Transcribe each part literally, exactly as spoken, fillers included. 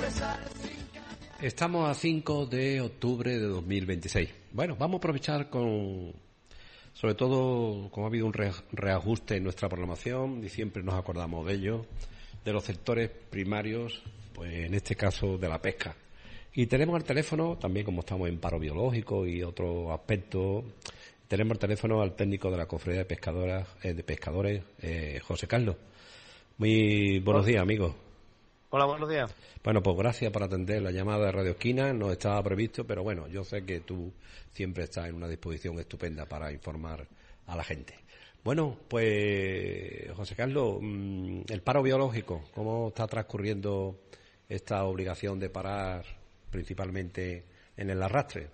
Estamos a cinco de octubre de dos mil veintiséis. Bueno, vamos a aprovechar con, sobre todo, como ha habido un re- reajuste en nuestra programación y siempre nos acordamos de ello, de los sectores primarios, pues en este caso de la pesca. Y tenemos al teléfono, también como estamos en paro biológico y otros aspectos, tenemos al teléfono al técnico de la Cofradía de Pescadoras, eh, de Pescadores, eh, José Carlos. Muy buenos días, amigo. Hola, buenos días. Bueno, pues gracias por atender la llamada de Radio Esquina. No estaba previsto, pero bueno, yo sé que tú siempre estás en una disposición estupenda para informar a la gente. Bueno, pues José Carlos, el paro biológico, ¿cómo está transcurriendo esta obligación de parar principalmente en el arrastre?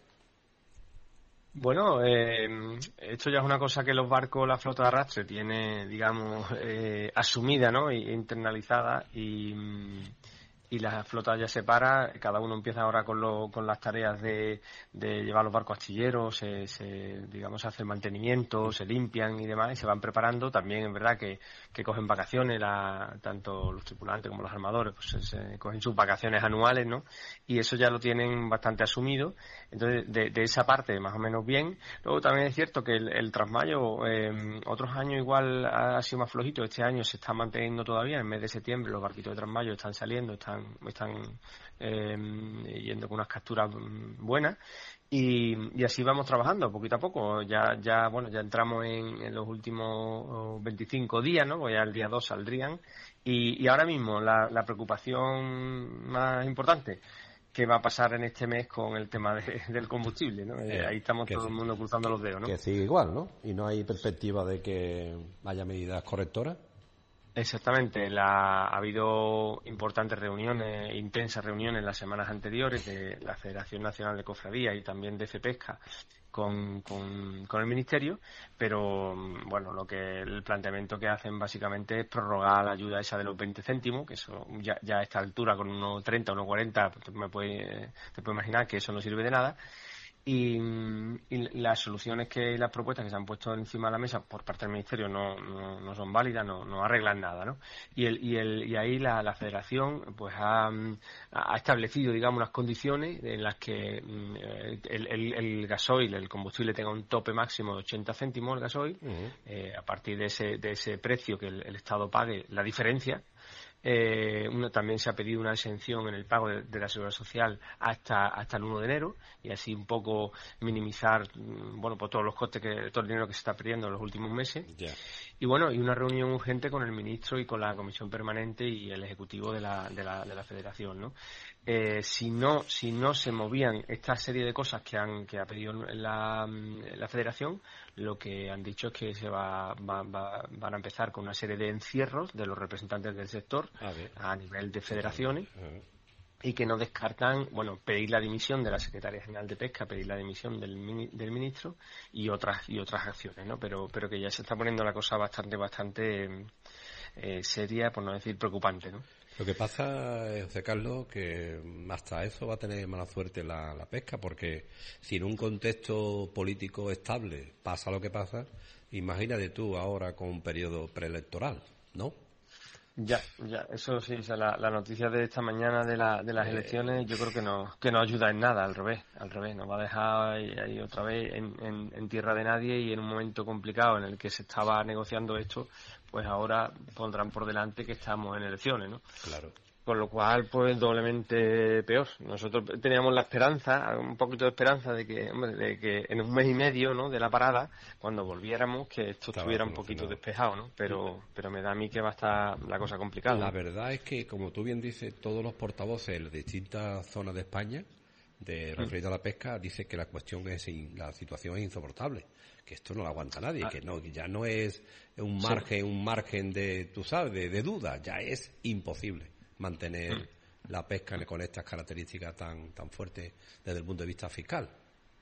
Bueno, eh, esto ya es una cosa que los barcos, la flota de arrastre tiene, digamos, eh, asumida, ¿no? E internalizada y, y la flota ya se para, cada uno empieza ahora con, lo, con las tareas de, de llevar los barcos astilleros, se, se, digamos, se hace el mantenimiento, se limpian y demás, y se van preparando. También es verdad que, que cogen vacaciones, la, tanto los tripulantes como los armadores, pues se, se cogen sus vacaciones anuales, ¿no? Y eso ya lo tienen bastante asumido. Entonces, de, de esa parte, más o menos bien. Luego también es cierto que el, el trasmayo, eh, otros años igual ha sido más flojito, este año se está manteniendo todavía, en el mes de septiembre los barquitos de trasmayo están saliendo, están están eh, yendo con unas capturas buenas y, y así vamos trabajando poquito a poco. Ya ya bueno ya entramos en, en los últimos veinticinco días, ¿no? Pues ya el día dos saldrían y, y ahora mismo la, la preocupación más importante, ¿qué va a pasar en este mes con el tema de, del combustible, ¿no? Eh, ahí estamos todo sí, el mundo cruzando los dedos, ¿no? Que sigue igual, ¿no? Y no hay perspectiva de que haya medidas correctoras. Exactamente, la, ha habido importantes reuniones, intensas reuniones en las semanas anteriores de la Federación Nacional de Cofradías y también de FEPESCA con, con, con el Ministerio, pero bueno, lo que el planteamiento que hacen básicamente es prorrogar la ayuda esa de los veinte céntimos, que eso ya, ya a esta altura con unos treinta, unos cuarenta, te, me puede, te puedes imaginar que eso no sirve de nada. Y, y las soluciones que las propuestas que se han puesto encima de la mesa por parte del Ministerio no, no, no son válidas, no, no arreglan nada, ¿no? Y el, y el y ahí la, la Federación pues ha, ha establecido, digamos, unas condiciones en las que el, el, el gasoil, el combustible tenga un tope máximo de ochenta céntimos el gasoil, uh-huh. eh, a partir de ese de ese precio que el, el Estado pague la diferencia. Eh, uno, también se ha pedido una exención en el pago de, de la seguridad social hasta hasta el uno de enero y así un poco minimizar bueno pues todos los costes, que todo el dinero que se está perdiendo en los últimos meses. Yeah. Y bueno, y una reunión urgente con el ministro y con la comisión permanente y el ejecutivo de la de la, de la federación, ¿no? Eh, si no si no se movían esta serie de cosas que han que ha pedido la, la federación, lo que han dicho es que se va, va, va van a empezar con una serie de encierros de los representantes del sector a, a nivel de federaciones, y que no descartan, bueno, pedir la dimisión de la Secretaría General de Pesca, pedir la dimisión del, del ministro y otras y otras acciones, ¿no? Pero pero que ya se está poniendo la cosa bastante bastante eh, seria, por no decir preocupante, ¿no? Lo que pasa, José Carlos, que hasta eso va a tener mala suerte la, la pesca, porque si en un contexto político estable pasa lo que pasa, imagínate tú ahora con un periodo preelectoral, ¿no? Ya, ya, eso sí, o sea, la, la noticia de esta mañana de, la, de las eh, elecciones yo creo que no que no ayuda en nada, al revés, al revés, nos va a dejar ahí, ahí otra vez en, en, en tierra de nadie y en un momento complicado en el que se estaba negociando esto, pues ahora pondrán por delante que estamos en elecciones, ¿no? Claro. Con lo cual, pues doblemente peor. Nosotros teníamos la esperanza, un poquito de esperanza de que, hombre, de que en un mes y medio, ¿no?, de la parada, cuando volviéramos, que esto Estaba estuviera un poquito despejado, ¿no? Pero, pero me da a mí que va a estar la cosa complicada. La ¿no? verdad es que, como tú bien dices, todos los portavoces de distintas zonas de España, de referido a la pesca, dicen que la cuestión es, la situación es insoportable, que esto no lo aguanta nadie, ah. que no, ya no es un margen, sí. un margen de, tú sabes, de, de duda, ya es imposible mantener mm. la pesca con estas características tan tan fuertes desde el punto de vista fiscal.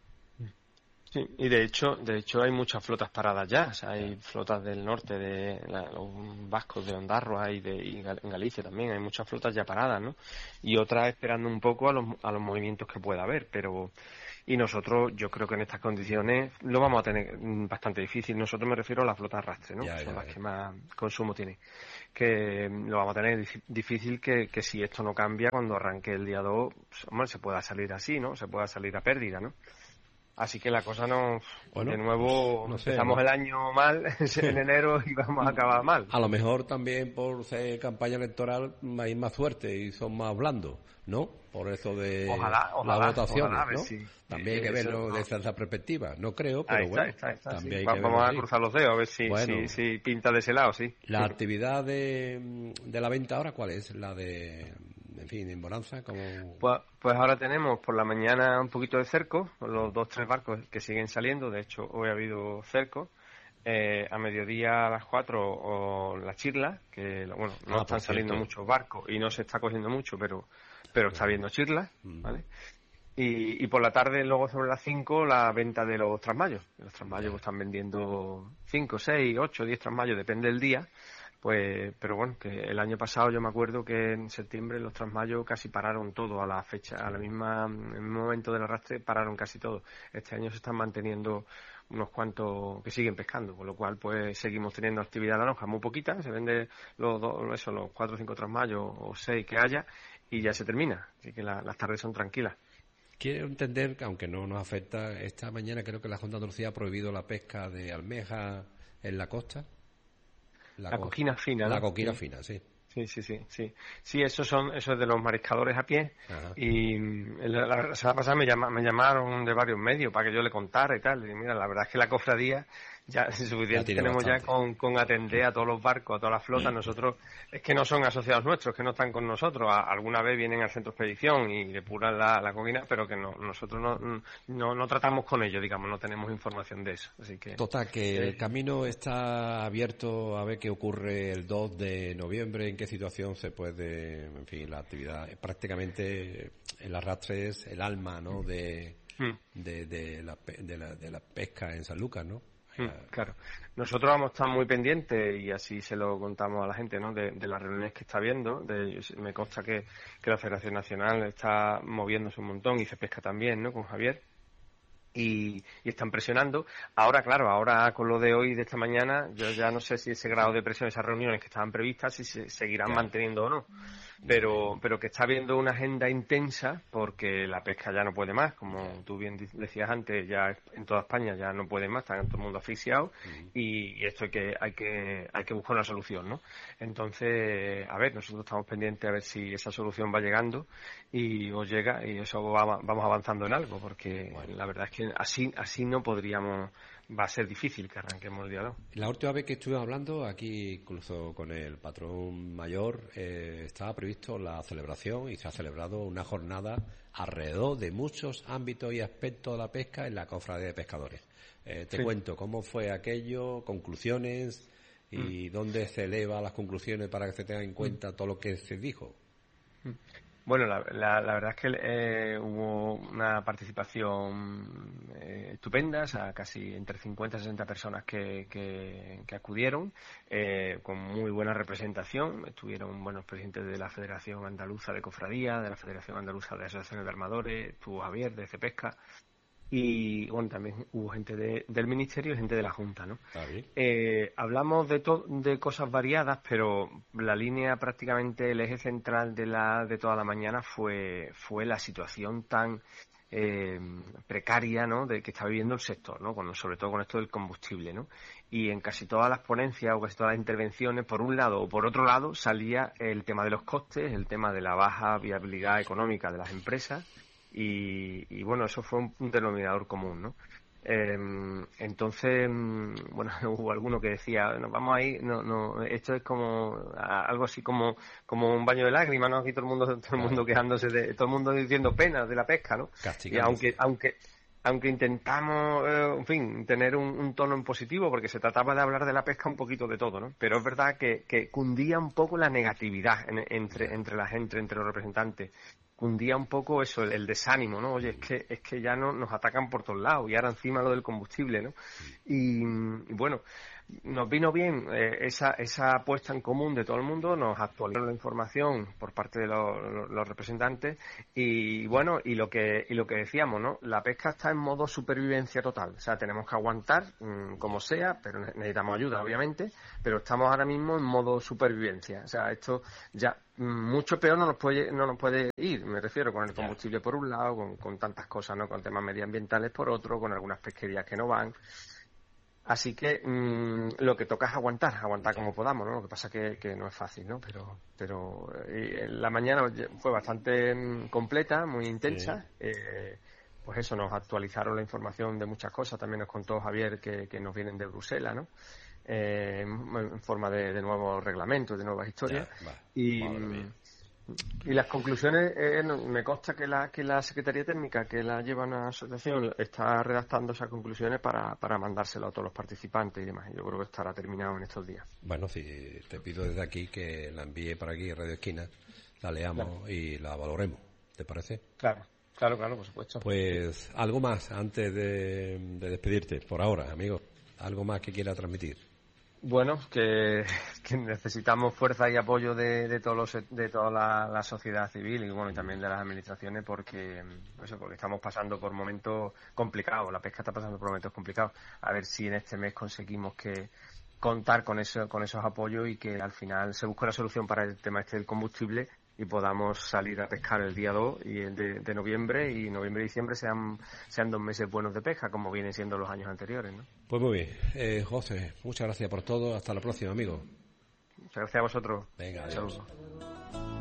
Sí, y de hecho, de hecho hay muchas flotas paradas ya, o sea, hay flotas del norte, de la, los vascos de Ondarroa y de y en Galicia también, hay muchas flotas ya paradas, ¿no? Y otras esperando un poco a los a los movimientos que pueda haber, pero y nosotros, yo creo que en estas condiciones lo vamos a tener bastante difícil. Nosotros me refiero a las flotas arrastre, ¿no? Ya, que son ya, las ya. que más consumo tienen. Que lo vamos a tener difícil que, que si esto no cambia, cuando arranque el día dos, pues, hombre, se pueda salir así, ¿no? Se pueda salir a pérdida, ¿no? Así que la cosa no... Bueno, de nuevo, pues, no sé, empezamos ¿no? el año mal en enero y vamos a acabar mal. A lo mejor también por ser campaña electoral hay más suerte y son más blandos, ¿no? Por eso de Ojalá, ojalá, las votaciones, ojalá, a ver ¿no? si- También hay que eh, eso verlo no. desde esa perspectiva. No creo, pero Ahí está, bueno, está, está, también sí. hay Va- que Vamos verlo a así. cruzar los dedos a ver si, Bueno. si, si pinta de ese lado, sí. La actividad de, de la venta ahora, ¿cuál es? La de, en fin, en Bonanza, como... Pues, pues ahora tenemos por la mañana un poquito de cerco, los dos, tres barcos que siguen saliendo. De hecho, hoy ha habido cerco. Eh, a mediodía a las cuatro o la chirla, que bueno, no Ah, están por saliendo cierto. muchos barcos y no se está cogiendo mucho, pero pero está habiendo chirlas, Mm. ¿vale? Y, y por la tarde, luego sobre las cinco, la venta de los trasmayos. Los trasmayos pues, están vendiendo cinco, seis, ocho, diez trasmayos, depende del día. Pues, pero bueno, que el año pasado yo me acuerdo que en septiembre los trasmayos casi pararon todo a la fecha, a la misma, en el mismo momento del arrastre pararon casi todo. Este año se están manteniendo unos cuantos que siguen pescando, con lo cual pues seguimos teniendo actividad naranja muy poquita, se vende los dos, eso, los cuatro o cinco trasmayos o seis que haya y ya se termina, así que la- las tardes son tranquilas. Quiero entender que, aunque no nos afecta, esta mañana creo que la Junta de Andalucía ha prohibido la pesca de almeja en la costa. La co- coquina fina, ¿no? La coquina Sí. fina, sí. Sí, sí, sí, sí. Sí, esos son, eso es de los mariscadores a pie. Ajá. Y mm, la, la semana pasada me, llama- me llamaron de varios medios para que yo le contara y tal. Y mira, la verdad es que la cofradía ya suficiente tiene tenemos bastante. ya con, con atender a todos los barcos, a todas las flotas. Nosotros, es que no son asociados nuestros, que no están con nosotros. A- alguna vez vienen al centro de expedición y depuran la, la coquina, pero que no, nosotros no, no, no tratamos con ellos, digamos, no tenemos información de eso. Así que. Total, que Eh, el camino está abierto a ver qué ocurre el dos de noviembre, en qué situación se puede, en fin, la actividad. Prácticamente el arrastre es el alma, ¿no?, de, mm. de, de, la, pe- de, la, de la pesca en San Lucas, ¿no? Mm, Claro, nosotros vamos a estar muy pendientes y así se lo contamos a la gente, ¿no? De, de las reuniones que está viendo. De, me consta que, que la Federación Nacional está moviéndose un montón y se pesca también, ¿no? Con Javier. Y, y están presionando. Ahora, claro, ahora con lo de hoy, de esta mañana, yo ya no sé si ese grado de presión, esas reuniones que estaban previstas, si se seguirán Ya. manteniendo o no. Pero, pero que está habiendo una agenda intensa porque la pesca ya no puede más, como tú bien di- decías antes, ya en toda España ya no puede más, está todo el mundo asfixiado y, y esto hay que, hay que, hay que buscar una solución, ¿no? Entonces, a ver, nosotros estamos pendientes a ver si esa solución va llegando y os llega y eso va- vamos avanzando en algo, porque la verdad es que así, así no podríamos, va a ser difícil que arranquemos el día dos. La última vez que estuvimos hablando, aquí incluso con el patrón mayor, eh, estaba previsto la celebración y se ha celebrado una jornada alrededor de muchos ámbitos y aspectos de la pesca en la cofradía de pescadores. Eh, te Sí. cuento cómo fue aquello, conclusiones y dónde se elevan las conclusiones para que se tenga en cuenta todo lo que se dijo. Bueno, la, la, la verdad es que eh, hubo una participación eh, estupenda, o sea, casi entre cincuenta y sesenta personas que, que, que acudieron, eh, con muy buena representación. Estuvieron buenos presidentes de la Federación Andaluza de Cofradía, de la Federación Andaluza de Asociaciones de Armadores, estuvo Javier de Cepesca. Y bueno, también hubo gente de, del Ministerio y gente de la Junta, ¿no? Está bien. Eh, hablamos de, to- de cosas variadas, pero la línea, prácticamente el eje central de la de toda la mañana fue fue la situación tan eh, precaria, ¿no?, de que está viviendo el sector, ¿no? Con, sobre todo con esto del combustible, ¿no? Y en casi todas las ponencias o casi todas las intervenciones, por un lado o por otro lado, salía el tema de los costes, el tema de la baja viabilidad económica de las empresas. Y, y bueno, eso fue un, un denominador común, ¿no? Eh, entonces, mm, bueno, hubo alguno que decía, nos vamos a ir, no, no, esto es como a- algo así como, como un baño de lágrimas, ¿no? Aquí todo el mundo, todo el mundo quejándose de, todo el mundo diciendo penas de la pesca, ¿no? Y Castigándose. aunque, aunque, aunque intentamos, eh, en fin, tener un, un tono en positivo, porque se trataba de hablar de la pesca un poquito de todo, ¿no? Pero es verdad que, que cundía un poco la negatividad en- entre, entre la gente, entre los representantes. Cundía un poco eso, el, el desánimo, ¿no? Oye, es que es que ya no nos atacan por todos lados y ahora encima lo del combustible, ¿no? Y, y bueno, nos vino bien eh, esa, esa puesta en común de todo el mundo, nos actualizaron la información por parte de los, los, los representantes y bueno, y lo que y lo que decíamos, ¿no? La pesca está en modo supervivencia total, o sea, tenemos que aguantar mmm, como sea, pero necesitamos ayuda, obviamente, pero estamos ahora mismo en modo supervivencia, o sea, esto ya mmm, mucho peor no nos puede no nos puede ir, me refiero con el combustible por un lado, con, con tantas cosas, ¿no? Con temas medioambientales por otro, con algunas pesquerías que no van. Así que mmm, lo que toca es aguantar, aguantar como podamos, ¿no? Lo que pasa que, que no es fácil, ¿no? Pero, pero eh, la mañana fue bastante mmm, completa, muy intensa. Sí. Eh, pues eso, nos actualizaron la información de muchas cosas. También nos contó Javier que, que nos vienen de Bruselas, ¿no? Eh, en forma de, de nuevos reglamentos, de nuevas historias. Ya, va, y Y las conclusiones, eh, me consta que la que la Secretaría Técnica que la lleva una asociación está redactando esas conclusiones para, para mandárselo a todos los participantes y demás. Yo creo que estará terminado en estos días. Bueno, sí, te pido desde aquí que la envíe para aquí, Radio Esquina, la leamos claro. y la valoremos. ¿Te parece? Claro, claro, claro, por supuesto. Pues algo más antes de, de despedirte, por ahora, amigo. Algo más que quiera transmitir. Bueno, que, que necesitamos fuerza y apoyo de, de todos los, de toda la, la sociedad civil y bueno y también de las administraciones porque eso, porque estamos pasando por momentos complicados, la pesca está pasando por momentos complicados. A ver si en este mes conseguimos que contar con eso, con esos apoyos y que al final se busque la solución para el tema este del combustible y podamos salir a pescar el día dos y el de, de noviembre y noviembre y diciembre sean sean dos meses buenos de pesca como vienen siendo los años anteriores, ¿no? Pues muy bien, eh, José, muchas gracias por todo, hasta la próxima, amigo. Muchas gracias a vosotros. Venga, adiós. Saludos.